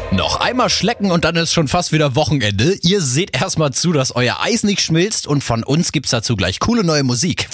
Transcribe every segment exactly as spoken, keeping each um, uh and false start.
Noch einmal schlecken und dann ist schon fast wieder Wochenende. Ihr seht erstmal zu, dass euer Eis nicht schmilzt und von uns gibt's dazu gleich coole neue Musik.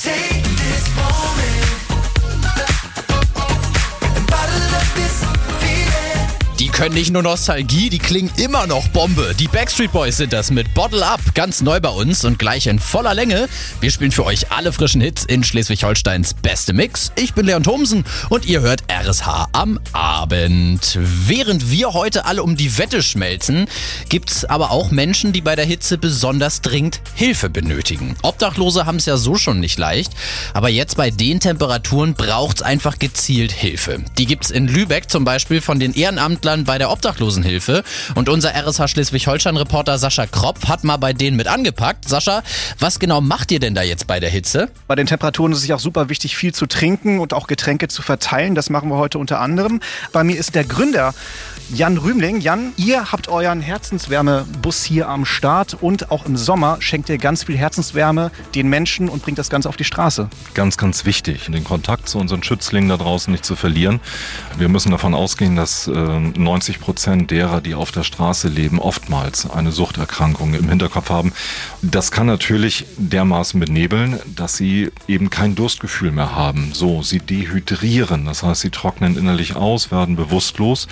Die können nicht nur Nostalgie, die klingen immer noch Bombe. Die Backstreet Boys sind das mit Bottle Up, ganz neu bei uns und gleich in voller Länge. Wir spielen für euch alle frischen Hits in Schleswig-Holsteins beste Mix. Ich bin Leon Thomsen und ihr hört R S H am Abend. Während wir heute alle um die Wette schmelzen, gibt's aber auch Menschen, die bei der Hitze besonders dringend Hilfe benötigen. Obdachlose haben es ja so schon nicht leicht, aber jetzt bei den Temperaturen braucht's einfach gezielt Hilfe. Die gibt's in Lübeck zum Beispiel von den Ehrenamtlern bei der Obdachlosenhilfe. Und unser R S H Schleswig-Holstein-Reporter Sascha Kropf hat mal bei denen mit angepackt. Sascha, was genau macht ihr denn da jetzt bei der Hitze? Bei den Temperaturen ist es auch super wichtig, viel zu trinken und auch Getränke zu verteilen. Das machen wir heute unter anderem. Bei mir ist der Gründer Jan Rühmling. Jan, ihr habt euren Herzenswärmebus hier am Start und auch im Sommer schenkt ihr ganz viel Herzenswärme den Menschen und bringt das Ganze auf die Straße. Ganz, ganz wichtig, den Kontakt zu unseren Schützlingen da draußen nicht zu verlieren. Wir müssen davon ausgehen, dass äh, neunzig Prozent derer, die auf der Straße leben, oftmals eine Suchterkrankung im Hinterkopf haben. Das kann natürlich dermaßen benebeln, dass sie eben kein Durstgefühl mehr haben. So, sie dehydrieren, das heißt, sie trocknen innerlich aus, werden bewusstlos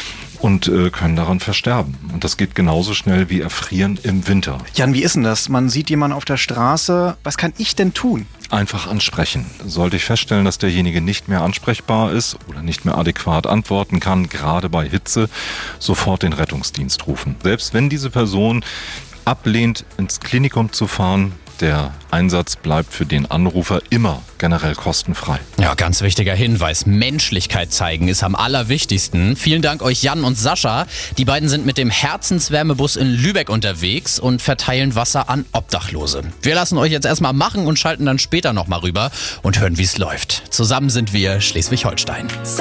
und äh, können daran versterben. Und das geht genauso schnell wie Erfrieren im Winter. Jan, wie ist denn das? Man sieht jemanden auf der Straße. Was kann ich denn tun? Einfach ansprechen. Sollte ich feststellen, dass derjenige nicht mehr ansprechbar ist oder nicht mehr adäquat antworten kann, gerade bei Hitze, sofort den Rettungsdienst rufen. Selbst wenn diese Person ablehnt, ins Klinikum zu fahren, der Einsatz bleibt für den Anrufer immer generell kostenfrei. Ja, ganz wichtiger Hinweis. Menschlichkeit zeigen ist am allerwichtigsten. Vielen Dank euch Jan und Sascha. Die beiden sind mit dem Herzenswärmebus in Lübeck unterwegs und verteilen Wasser an Obdachlose. Wir lassen euch jetzt erstmal machen und schalten dann später nochmal rüber und hören, wie es läuft. Zusammen sind wir Schleswig-Holstein.